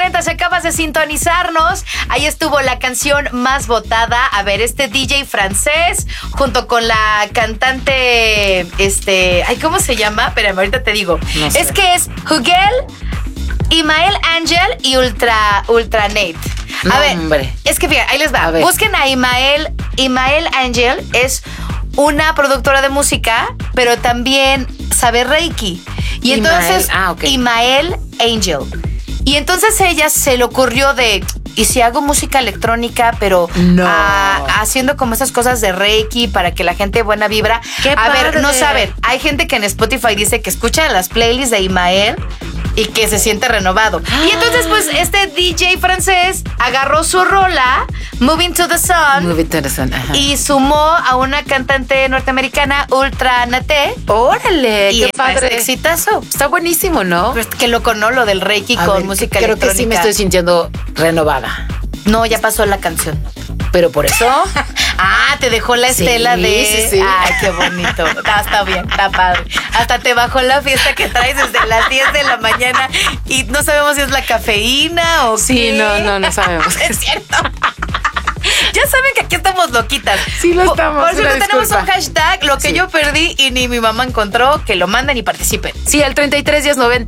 10:40, si acabas de sintonizarnos, ahí estuvo la canción más votada. A ver, este DJ francés, junto con la cantante, ¿cómo se llama? Espérame, ahorita te digo. No sé. Es que es Hugel, Imael Angel y Ultra Nate. A ver, hombre. es que fíjate, ahí les va. Busquen a Imael Angel, es una productora de música, pero también sabe Reiki. Y entonces, Imael Angel. Y entonces ella se le ocurrió ¿y si hago música electrónica, pero haciendo como esas cosas de Reiki para que la gente buena vibra? A ver, no saben. Hay gente que en Spotify dice que escucha las playlists de Imael y que se siente renovado. Y entonces, pues, este DJ francés agarró su rola, Moving to the Sun, ajá. y sumó a una cantante norteamericana, Ultra Nate. ¡Órale! Y ¡Qué padre! Exitazo. Está buenísimo, ¿no? Pues, qué loco, ¿no? Lo del Reiki con música electrónica. Creo que sí me estoy sintiendo renovada. No, ya pasó la canción. Pero por eso... te dejó la estela de... Sí. Ay, qué bonito. Está bien, está padre. Hasta te bajó la fiesta que traes desde las 10 de la mañana y no sabemos si es la cafeína o sí, qué. no sabemos. Es cierto. Ya saben que aquí estamos loquitas. Sí, lo estamos. Por cierto, tenemos un hashtag, lo que yo perdí y ni mi mamá encontró, que lo manden y participen. Sí, al 33 10 90